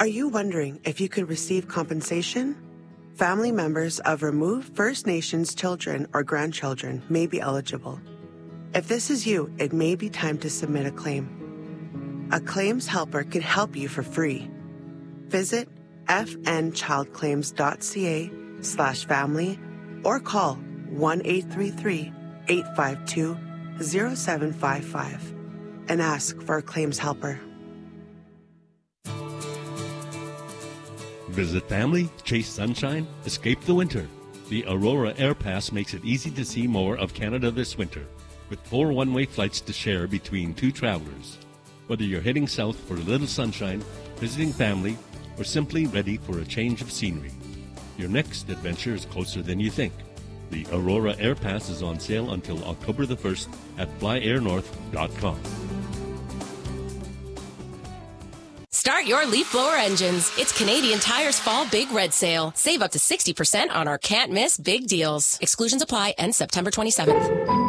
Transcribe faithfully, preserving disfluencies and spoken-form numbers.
Are you wondering if you could receive compensation? Family members of removed First Nations children or grandchildren may be eligible. If this is you, it may be time to submit a claim. A claims helper can help you for free. Visit fnchildclaims.ca slash family or call one eight three three, eight five two, zero seven five five and ask for a claims helper. Visit family, chase sunshine, escape the winter. The Aurora Air Pass makes it easy to see more of Canada this winter, with four one-way flights to share between two travelers. Whether you're heading south for a little sunshine, visiting family, or simply ready for a change of scenery, your next adventure is closer than you think. The Aurora Air Pass is on sale until October the first at fly air north dot com. Start your leaf blower engines. It's Canadian Tire's Fall Big Red Sale. Save up to sixty percent on our can't-miss big deals. Exclusions apply. Ends September twenty-seventh.